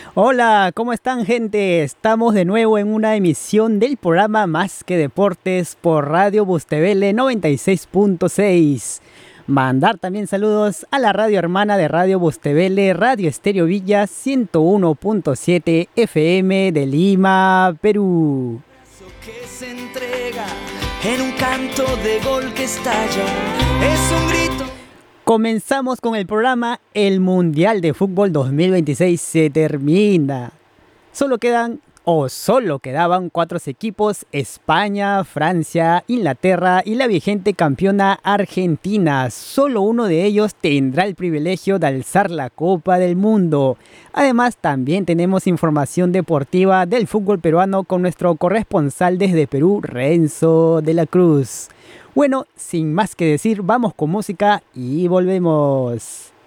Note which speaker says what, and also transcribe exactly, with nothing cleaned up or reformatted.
Speaker 1: Hola, ¿cómo están, gente? Estamos de nuevo en una emisión del programa Más que Deportes por Radio Bustevele noventa y seis punto seis. Mandar también saludos a la radio hermana de Radio Bustevele, Radio Estéreo Villa ciento uno punto siete F M de Lima, Perú.
Speaker 2: Que se entrega en un canto de gol que estalla, es un grito.
Speaker 1: Comenzamos con el programa. El Mundial de Fútbol dos mil veintiséis se termina. Solo quedan, o solo quedaban cuatro equipos: España, Francia, Inglaterra y la vigente campeona Argentina. Solo uno de ellos tendrá el privilegio de alzar la Copa del Mundo. Además, también tenemos información deportiva del fútbol peruano con nuestro corresponsal desde Perú, Renzo de la Cruz. Bueno, sin más que decir, vamos con música y volvemos.